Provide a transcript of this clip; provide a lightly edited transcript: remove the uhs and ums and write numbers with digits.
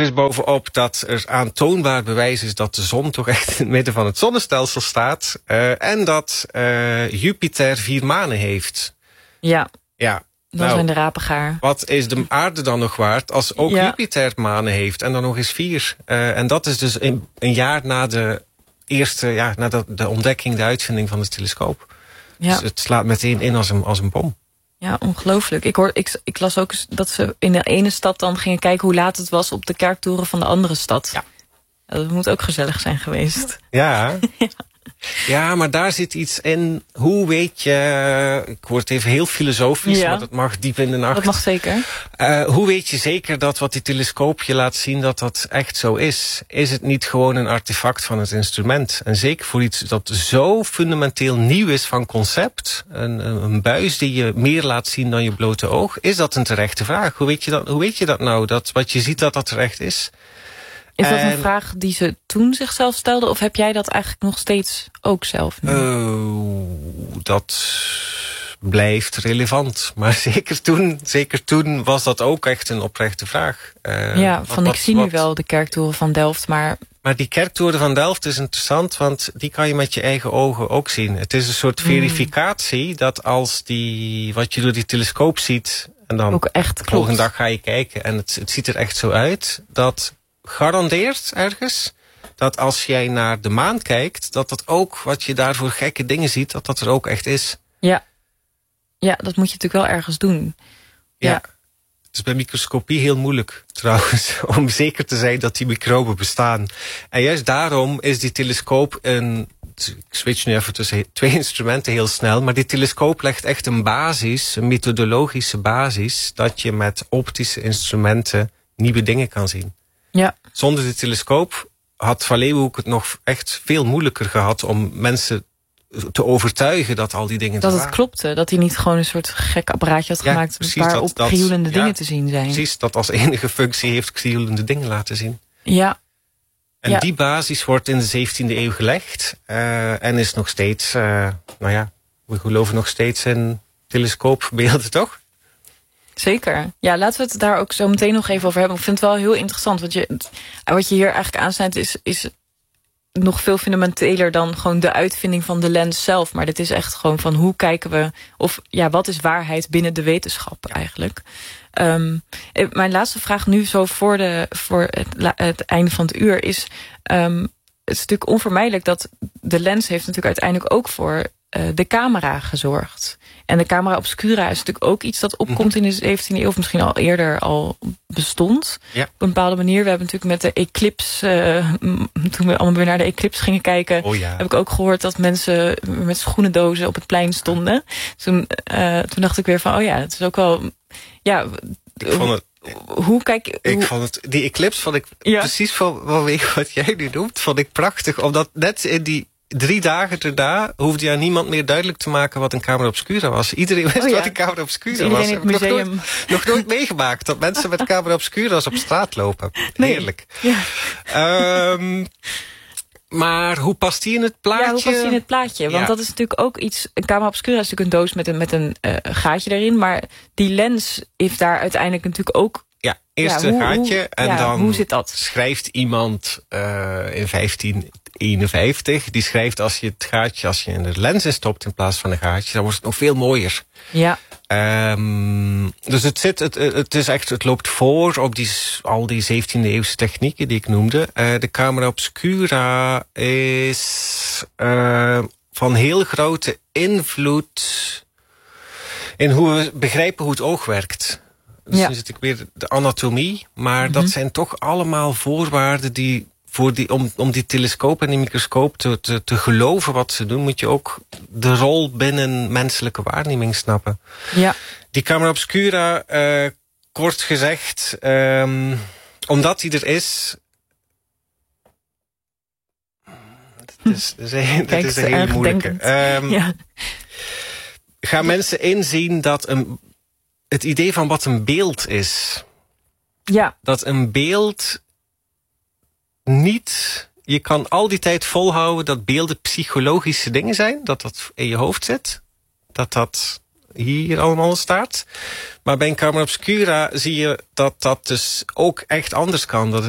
eens bovenop dat er aantoonbaar bewijs is dat de zon toch echt in het midden van het zonnestelsel staat. En dat Jupiter 4 manen heeft. Ja. Ja. Dan zijn de rapen gaar. Wat is de aarde dan nog waard als ook Jupiter manen heeft en dan nog eens 4? En dat is dus een jaar na de eerste, na de ontdekking, de uitvinding van de telescoop. Ja. Dus het slaat meteen in als een bom. Ja, ongelooflijk. Ik las ook dat ze in de ene stad dan gingen kijken hoe laat het was op de kerktoren van de andere stad. Ja. Dat moet ook gezellig zijn geweest. Ja. Ja, maar daar zit iets in. Hoe weet je... Ik word even heel filosofisch, maar dat mag diep in de nacht. Dat mag zeker. Hoe weet je zeker dat wat die telescoop je laat zien, dat echt zo is? Is het niet gewoon een artefact van het instrument? En zeker voor iets dat zo fundamenteel nieuw is van concept, een buis die je meer laat zien dan je blote oog, is dat een terechte vraag. Hoe weet je dat nou? Dat wat je ziet dat terecht is? Is dat een vraag die ze toen zichzelf stelden? Of heb jij dat eigenlijk nog steeds ook zelf nu? Dat blijft relevant. Maar zeker toen was dat ook echt een oprechte vraag. Ik zie nu wel de kerktoren van Delft, maar... Maar die kerktoren van Delft is interessant, want die kan je met je eigen ogen ook zien. Het is een soort verificatie dat als wat je door die telescoop ziet, en dan ook echt de volgende dag ga je kijken en het ziet er echt zo uit, dat garandeert ergens dat als jij naar de maan kijkt, dat ook wat je daar voor gekke dingen ziet, dat er ook echt is. Ja, dat moet je natuurlijk wel ergens doen. Ja. Het is bij microscopie heel moeilijk trouwens om zeker te zijn dat die microben bestaan. En juist daarom is die telescoop ik switch nu even tussen 2 instrumenten heel snel, maar die telescoop legt echt een basis, een methodologische basis, dat je met optische instrumenten nieuwe dingen kan zien. Ja. Zonder de telescoop had Van Leeuwenhoek het nog echt veel moeilijker gehad om mensen te overtuigen dat al die dingen dat het klopte, dat hij niet gewoon een soort gek apparaatje had gemaakt waarop krioelende dingen te zien zijn. Precies, dat als enige functie heeft krioelende dingen laten zien. Ja. En die basis wordt in de 17e eeuw gelegd en is nog steeds, we geloven nog steeds in telescoopbeelden, toch? Zeker. Ja, laten we het daar ook zo meteen nog even over hebben. Ik vind het wel heel interessant. Wat je hier eigenlijk aansnijdt is nog veel fundamenteler dan gewoon de uitvinding van de lens zelf. Maar dit is echt gewoon van hoe kijken we, wat is waarheid binnen de wetenschap eigenlijk. Mijn laatste vraag nu zo voor het einde van het uur is, het is natuurlijk onvermijdelijk dat de lens heeft natuurlijk uiteindelijk ook voor de camera gezorgd. En de camera obscura is natuurlijk ook iets dat opkomt in de 17e eeuw, of misschien al eerder al bestond. Ja. Op een bepaalde manier. We hebben natuurlijk met de eclipse, toen we allemaal weer naar de eclipse gingen kijken, heb ik ook gehoord dat mensen met schoenendozen op het plein stonden. Toen dacht ik weer van, het is ook wel, ik vond het, hoe kijk die eclipse vond ik precies vanwege wat jij nu noemt, vond ik prachtig, omdat net in die 3 dagen daarna hoefde je aan niemand meer duidelijk te maken wat een camera obscura was. Iedereen wist wat een camera obscura was. In het museum. Nog nooit meegemaakt dat mensen met camera obscura's op straat lopen. Nee. Heerlijk. Ja. Maar hoe past die in het plaatje? Ja, hoe past die in het plaatje? Want dat is natuurlijk ook iets. Een camera obscura is natuurlijk een doos met een gaatje erin. Maar die lens heeft daar uiteindelijk natuurlijk ook. Ja, eerst een gaatje en dan hoe zit dat? Schrijft iemand in 1551, die schrijft als je het gaatje, als je in de lens in stopt in plaats van een gaatje, dan wordt het nog veel mooier. Ja. Dus het loopt voor op al die 17e eeuwse technieken die ik noemde. De camera obscura is van heel grote invloed in hoe we begrijpen hoe het oog werkt. Dus nu zit ik weer de anatomie, maar dat zijn toch allemaal voorwaarden die om die telescoop en die microscoop te geloven wat ze doen, moet je ook de rol binnen menselijke waarneming snappen. Ja. Die camera obscura, kort gezegd, omdat die er is. Dat is een hele moeilijke. Gaan mensen inzien dat het idee van wat een beeld is. Ja. Dat een beeld niet. Je kan al die tijd volhouden dat beelden psychologische dingen zijn. Dat in je hoofd zit. Dat hier allemaal staat. Maar bij een camera obscura zie je dat dus ook echt anders kan. Dat